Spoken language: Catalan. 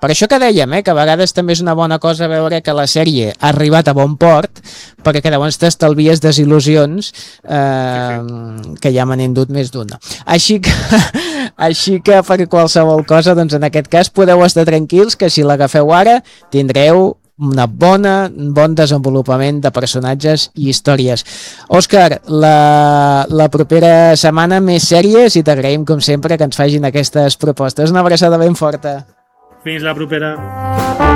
Per això que dèiem, que a vegades també és una bona cosa veure que la sèrie ha arribat a bon port, perquè llavors t'estalvies desil·lusions que ja me n'he endut més d'una. Així que per qualsevol cosa, doncs en aquest cas podeu estar tranquils que si l'agafeu ara tindreu un bon desenvolupament de personatges i històries. Òscar, la propera setmana més sèries i t'agraïm com sempre que ens facin aquestes propostes. Una abraçada ben forta. Fins la propera.